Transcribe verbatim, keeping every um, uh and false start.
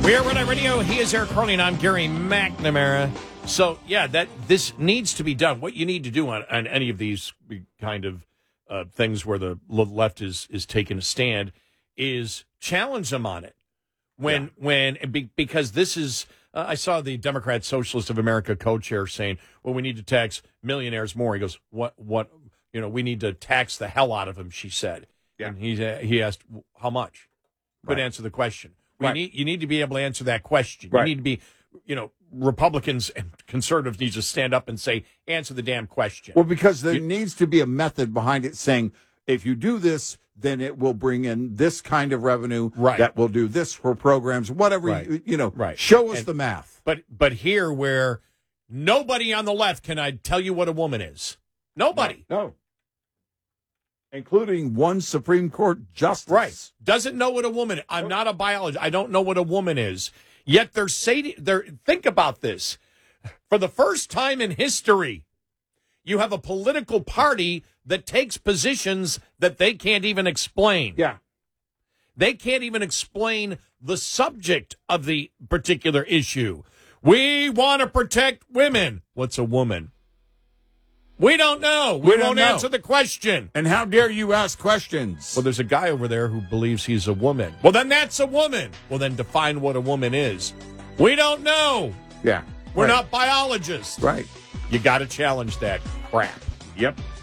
We are Red Eye Radio. He is Eric Carney, and I'm Gary McNamara. So, yeah, that this needs to be done. What you need to do on, on any of these kind of uh, things where the left is is taking a stand is challenge them on it. When yeah. when because this is, uh, I saw the Democrat Socialist of America co-chair saying, "Well, we need to tax millionaires more." He goes, "What? What? You know, we need to tax the hell out of them." She said, yeah. And he uh, he asked, "How much?" Couldn't right. answer the question. We right. need you need to be able to answer that question. Right. You need to be, you know, Republicans and conservatives need to stand up and say, answer the damn question. Well, because there you, needs to be a method behind it saying, if you do this, then it will bring in this kind of revenue right. that will do this for programs, whatever, right. you, you know, right. show us and, the math. But but here where nobody on the left can I tell you what a woman is. Nobody. No. no. Including one Supreme Court justice. Right. Doesn't know what a woman is. I'm not a biologist. I don't know what a woman is. Yet they're saying, they're, think about this. For the first time in history, you have a political party that takes positions that they can't even explain. Yeah. They can't even explain the subject of the particular issue. We want to protect women. What's a woman? We don't know. We, we won't know. answer the question. And how dare you ask questions? Well, there's a guy over there who believes he's a woman. Well, then that's a woman. Well, then define what a woman is. We don't know. Yeah. We're right. not biologists. Right. You got to challenge that crap. Yep.